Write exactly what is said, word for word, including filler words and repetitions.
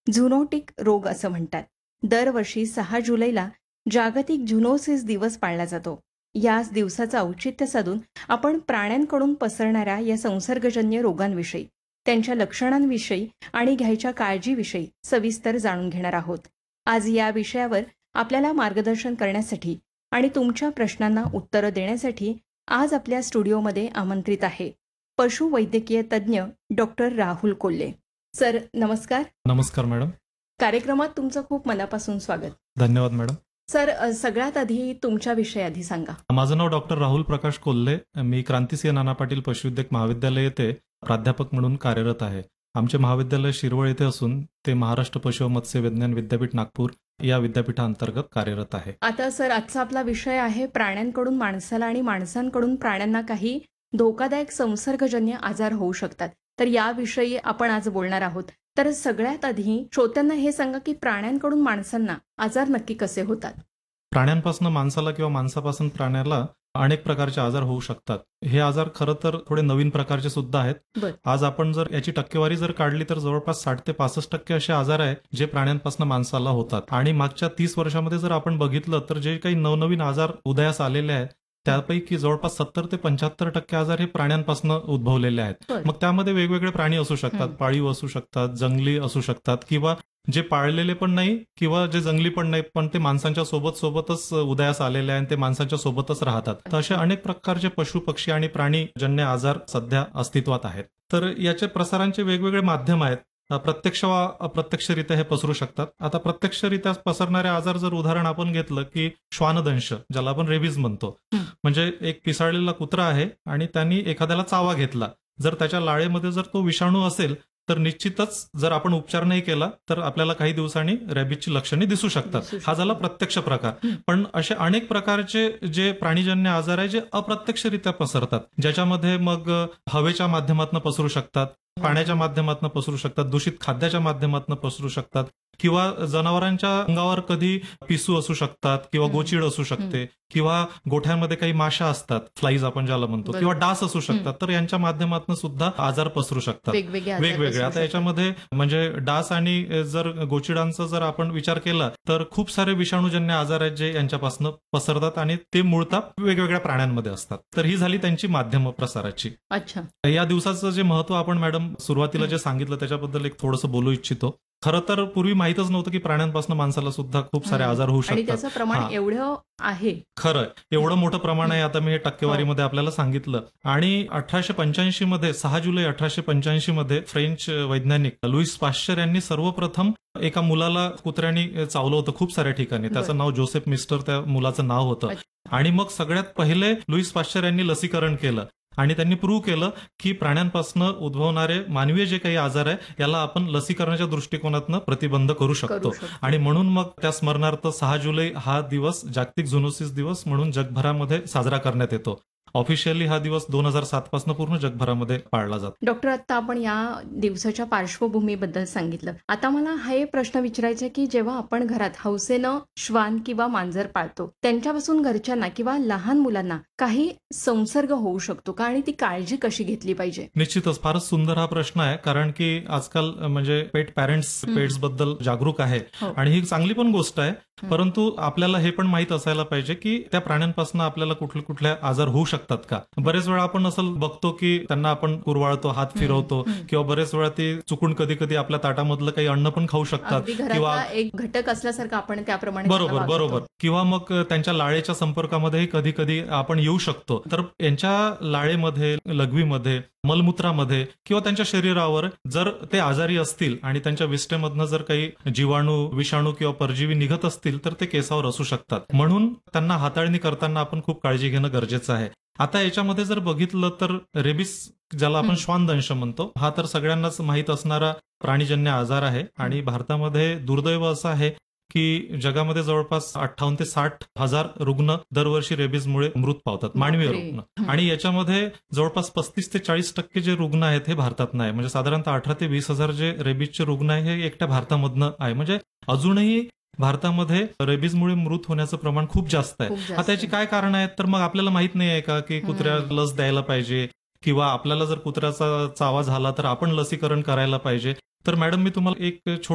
Zoonotic रोग असं म्हणतात. दरवर्षी सहा जुलैला जागतिक झुनोसिस दिवस पाळला जातो. याच दिवसाचं औचित्य साधून आपण प्राण्यांकडून पसरणाऱ्या या संसर्गजन्य रोगांविषयी, त्यांच्या लक्षणांविषयी आणि घ्यायच्या काळजीविषयी सविस्तर जाणून घेणार आहोत. आज या विषयावर आपल्याला मार्गदर्शन करण्यासाठी आणि तुमच्या प्रश्नांना उत्तरं देण्यासाठी आज आपल्या स्टुडिओमध्ये आमंत्रित आहे पशुवैद्यकीय तज्ज्ञ डॉक्टर राहुल कोल्हे. सर नमस्कार. नमस्कार मॅडम. कार्यक्रमात तुमचं खूप मनापासून स्वागत. धन्यवाद मॅडम. सर सगळ्यात आधी तुमच्या विषयी आधी सांगा. माझं नाव डॉक्टर राहुल प्रकाश कोल्हे. मी क्रांतिसिंह नाना पाटील पशुवैद्यक महाविद्यालय येथे प्राध्यापक म्हणून कार्यरत आहे. आमचे महाविद्यालय शिरवळ येथे असून ते महाराष्ट्र पशु व मत्स्य विज्ञान विद्यापीठ नागपूर या विद्यापीठांतर्गत कार्यरत आहे. आता सर आजचा आपला विषय आहे प्राण्यांकडून माणसाला आणि माणसांकडून प्राण्यांना काही धोकादायक संसर्गजन्य आजार होऊ शकतात. तर याविषयी आपण आज बोलणार आहोत. तर सगळ्यात आधी श्रोत्यांना हे सांगा की प्राण्यांकडून माणसांना आजार नक्की कसे होतात. प्राण्यांपासून माणसाला किंवा माणसापासून प्राण्याला अनेक प्रकारचे आजार होऊ शकतात. हे आजार खरं तर थोडे नवीन प्रकारचे सुद्धा आहेत. आज आपण जर याची टक्केवारी जर काढली तर जवळपास साठ ते पासष्ट टक्के असे आजार आहे जे प्राण्यांपासून माणसाला होतात. आणि मागच्या तीस वर्षामध्ये जर आपण बघितलं तर जे काही नवनवीन आजार उदयास आलेले आहेत त्यापैकी जवळपास सत्तर ते पंच्याहत्तर टक्के आजार हे प्राण्यांपासून उद्भवलेले आहेत. मग त्यामध्ये वेगवेगळे प्राणी असू शकतात, पाळीव असू शकतात, जंगली असू शकतात किंवा जे पाळलेले पण नाही किंवा जे जंगली पण नाही पण ते माणसांच्या सोबत सोबतच उदयास आलेले आहे आणि ते माणसांच्या सोबतच राहतात. तर असे अनेक प्रकारचे पशु पक्षी आणि प्राणीजन्य आजार सध्या अस्तित्वात आहेत. तर याचे प्रसारांचे वेगवेगळे माध्यम आहेत. प्रत्यक्ष वा अप्रत्यक्षरित्या हे पसरू शकतात. आता प्रत्यक्षरित्या पसरणारे आजार जर उदाहरण आपण घेतलं की श्वानदंश, ज्याला आपण रेबीज म्हणतो, म्हणजे एक पिसाळलेला कुत्रा आहे आणि त्यांनी एखाद्याला चावा घेतला. जर त्याच्या लाळेमध्ये जर तो विषाणू असेल तर निश्चितच जर आपण उपचार नाही केला तर आपल्याला काही दिवसांनी रॅबिजची लक्षणे दिसू शकतात. हा झाला प्रत्यक्ष प्रकार. पण असे अनेक प्रकारचे जे प्राणीजन्य आजार आहे जे अप्रत्यक्षरित्या पसरतात, ज्याच्यामध्ये मग हवेच्या माध्यमातून पसरू शकतात, पाण्याच्या माध्यमातून पसरू शकतात, दूषित खाद्याच्या माध्यमातून पसरू शकतात किंवा जनावरांच्या अंगावर कधी पिसू असू शकतात किंवा गोचीड असू शकते किंवा गोठ्यामध्ये काही माशा असतात, फ्लाईज आपण ज्याला म्हणतो, किंवा डास असू शकतात. तर यांच्या माध्यमातून सुद्धा आजार पसरू शकतात वेगवेगळे. आता याच्यामध्ये म्हणजे डास आणि जर गोचिडांचा जर आपण विचार केला तर खूप सारे विषाणूजन्य आजार आहेत जे यांच्यापासून पसरतात आणि ते मूळतः वेगवेगळ्या प्राण्यांमध्ये असतात. तर ही झाली त्यांची माध्यम प्रसाराची. अच्छा, या दिवसाचं जे महत्व आपण मॅडम सुरुवातीला जे सांगितलं त्याच्याबद्दल एक थोडंसं बोलू इच्छितो. खरं तर पूर्वी माहितच नव्हतं की प्राण्यांपासून माणसाला सुद्धा खूप सारे आजार होऊ शकतात. त्याचं प्रमाण एवढं आहे. खरं एवढं मोठं प्रमाण आहे. आता मी हे टक्केवारीमध्ये आपल्याला सांगितलं. आणि अठराशे पंच्याऐंशी मध्ये सहा जुलै अठराशे पंच्याऐंशी मध्ये फ्रेंच वैज्ञानिक लुईस पाश्चर यांनी सर्वप्रथम एका मुलाला कुत्र्यांनी चावलं होतं खूप साऱ्या ठिकाणी. त्याचं नाव जोसेफ मिस्टर त्या मुलाचं नाव होतं. आणि मग सगळ्यात पहिले लुईस पाश्चर यांनी लसीकरण केलं आणि त्यांनी प्रूव्ह केलं की प्राण्यांपासून उद्भवणारे मानवीय जे काही आजार आहे याला आपण लसीकरणाच्या दृष्टिकोनातून प्रतिबंध करू शकतो. आणि म्हणून मग त्या स्मरणार्थ सहा जुलै हा दिवस जागतिक झुनोसिस दिवस म्हणून जगभरामध्ये साजरा करण्यात येतो. ऑफिशियली हा दिवस दोन हजार सात पासून पूर्ण जगभरामध्ये पाळला जातो. डॉक्टर, आता आपण या दिवसाच्या पार्श्वभूमीबद्दल सांगितलं. आता मला हा एक प्रश्न विचारायचा की जेव्हा आपण घरात हौसेनं श्वान किंवा मांजर पाळतो त्यांच्यापासून घरच्यांना किंवा लहान मुलांना काही संसर्ग होऊ शकतो का आणि ती काळजी कशी घेतली पाहिजे? निश्चितच फारच सुंदर हा प्रश्न आहे. कारण की आजकाल म्हणजे पेट पॅरेंट्स पेट्स बद्दल जागरूक आहे आणि ही चांगली पण गोष्ट आहे. परंतु आपल्याला हे पण माहित असायला पाहिजे की त्या प्राण्यांपासून आपल्याला कुठले कुठल्या आजार होऊ शकतात का. बरेच वेळा आपण असं बघतो की त्यांना आपण कुरवाळतो, हात फिरवतो किंवा बरेच वेळा ते चुकून कधी कधी आपल्या ताटामधलं काही अन्न पण खाऊ शकतात किंवा एक घटक असल्यासारखं आपण त्याप्रमाणे. बरोबर बरोबर किंवा मग त्यांच्या लाळेच्या संपर्कामध्ये कधी कधी आपण येऊ शकतो. तर यांच्या लाळेमध्ये, लघवीमध्ये, मलमूत्रामध्ये किंवा त्यांच्या शरीरावर जर ते आजारी असतील आणि त्यांच्या विष्ठेमधनं जर काही जीवाणू, विषाणू किंवा परजीवी निघत असतील तर ते केसावर असू शकतात. म्हणून त्यांना हाताळणी करताना आपण खूप काळजी घेणं गरजेचं आहे. आता याच्यामध्ये जर बघितलं तर रेबीज, ज्याला आपण श्वानदंश म्हणतो, हा तर सगळ्यांनाच माहीत असणारा प्राणीजन्य आजार आहे. आणि भारतामध्ये दुर्दैव असं आहे की जगामध्ये जवळपास अठ्ठावन्न ते साठ हजार रुग्ण दरवर्षी रेबीजमुळे मृत पावतात, मानवी रुग्ण. आणि याच्यामध्ये जवळपास पस्तीस ते चाळीस टक्के जे रुग्ण आहेत हे भारतात नाही. म्हणजे साधारणतः अठरा ते वीस हजार जे रेबीजचे रुग्ण आहे हे एकट्या भारतामधनं आहे. म्हणजे अजूनही भारतामध्ये रेबीजमुळे मृत होण्याचं प्रमाण खूप जास्त आहे. आता याची काय कारण आहेत तर मग आपल्याला माहित नाही आहे का की कुत्र्याला लस द्यायला पाहिजे किंवा आपल्याला जर कुत्र्याचा चावा झाला तर आपण लसीकरण करायला पाहिजे. तर मॅडम मी तुम्हाला एक छोटा